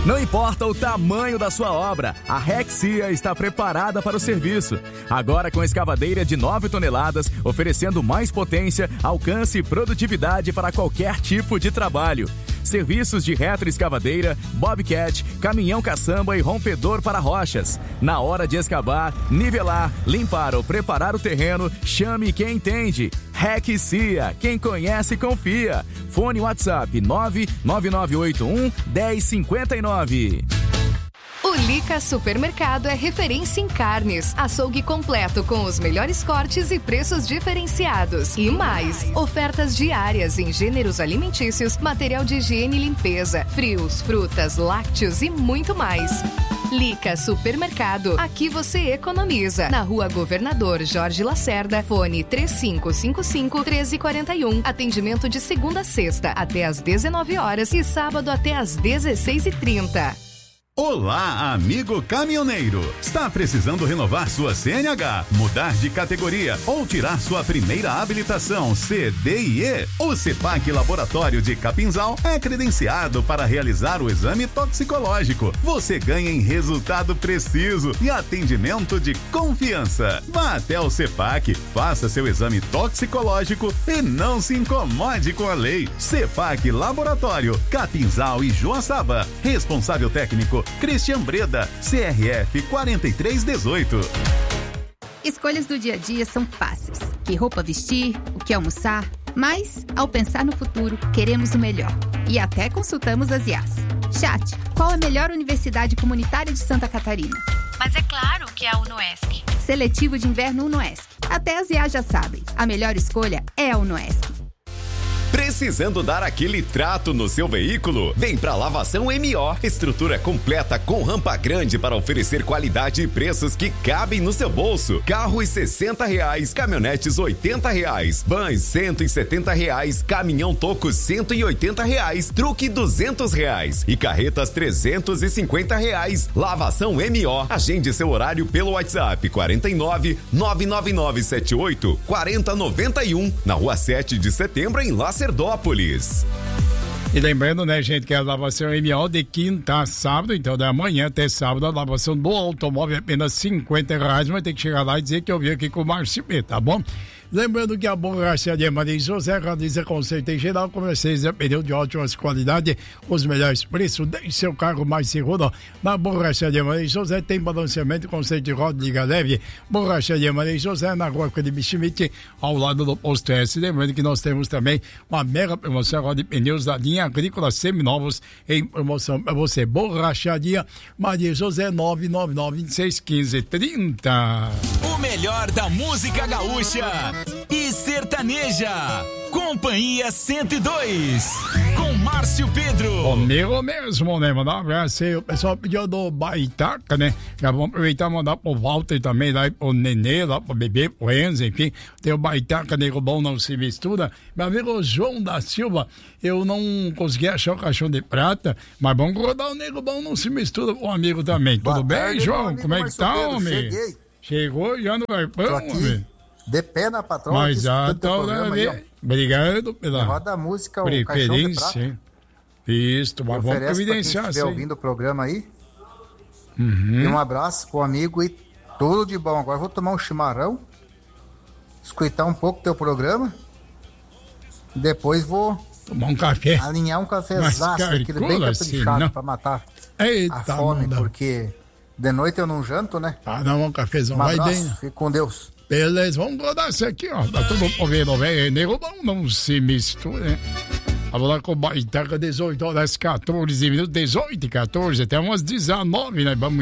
Não importa o tamanho da sua obra, a Rexia está preparada para o serviço. Agora com escavadeira de 9 toneladas, oferecendo mais potência, alcance e produtividade para qualquer tipo de trabalho. Serviços de retroescavadeira, bobcat, caminhão caçamba e rompedor para rochas. Na hora de escavar, nivelar, limpar ou preparar o terreno, chame quem entende. Rexia, quem conhece confia. Fone WhatsApp 99981-1059. O Lica Supermercado é referência em carnes, açougue completo com os melhores cortes e preços diferenciados. E mais, ofertas diárias em gêneros alimentícios, material de higiene e limpeza, frios, frutas, lácteos e muito mais. Lica Supermercado, aqui você economiza. Na Rua Governador Jorge Lacerda, fone 3555-1341. Atendimento de segunda a sexta até às 19 horas e sábado até às 16h30. Olá, amigo caminhoneiro! Está precisando renovar sua CNH, mudar de categoria ou tirar sua primeira habilitação C, D e E? O CEPAC Laboratório de Capinzal é credenciado para realizar o exame toxicológico. Você ganha em resultado preciso e atendimento de confiança. Vá até o CEPAC, faça seu exame toxicológico e não se incomode com a lei. CEPAC Laboratório, Capinzal e Joaçaba. Responsável técnico Cristian Breda, CRF 4318. Escolhas do dia a dia são fáceis. Que roupa vestir, o que almoçar. Mas, ao pensar no futuro, queremos o melhor. E até consultamos as IAs. Chat, qual a melhor universidade comunitária de Santa Catarina? Mas é claro que é a UnoESC. Seletivo de inverno UnoESC. Até as IAs já sabem. A melhor escolha é a UnoESC. Precisando dar aquele trato no seu veículo? Vem pra Lavação MO. Estrutura completa com rampa grande para oferecer qualidade e preços que cabem no seu bolso. Carros R$60, caminhonetes R$80, vans R$170, caminhão toco R$180, truque R$200 e carretas R$350. Lavação MO. Agende seu horário pelo WhatsApp 49 99978 4091 na Rua 7 de Setembro em Lacerdópolis. E lembrando, né, gente, que a lavação MO de quinta a sábado, então da manhã até sábado, a lavação do automóvel é apenas R$50, mas tem que chegar lá e dizer que eu vim aqui com o Márcio P, tá bom? Lembrando que a Borracharia Maria José realiza conserto em geral, comercializa pneu de ótimas qualidades, os melhores preços, deixe seu carro mais seguro. Na Borracharia Maria José tem balanceamento, conserto de roda de liga leve. Borracharia Maria José, na Rua Felipe Schmidt, ao lado do posto S. Lembrando que nós temos também uma mega promoção de pneus da linha agrícola seminovos em promoção para você. Borracharia Maria José, 999261530. O melhor da música gaúcha e sertaneja. Companhia 102 com Márcio Pedro. Comigo mesmo, né? Mandar um abraço aí. O pessoal pediu do Baitaca, né? Já vamos aproveitar e mandar pro Walter também, lá pro Nenê, lá pro bebê, pro Enzo, enfim. Tem o Baitaca, nego bom não se mistura. Meu amigo João da Silva, eu não consegui achar o caixão de prata, mas vamos rodar o nego bom não se mistura com o amigo também. Tudo bem, João? Como é que tá, homem? Cheguei. Chegou já no garpão, homem? De pé na patroa. Mas já tá obrigado pela roda a música, o preferência. Isso, mas vamos providenciar. Se estiver ouvindo o programa aí. E um abraço pro amigo e tudo de bom. Agora vou tomar um chimarrão, escutar um pouco do teu programa. Depois vou tomar um café. Alinhar um cafezaço, aquele bem caprichado, pra matar a fome, porque de noite eu não janto, né? Ah, não, um cafezão vai bem. Fique com Deus. Beleza, vamos rodar isso aqui, ó. Tá tudo ouvindo, velho. Nego bom não se mistura, né? Vamos lá com o Baitaca, 18 horas, 14 minutos, 18 e 14, até umas 19, né? Vamos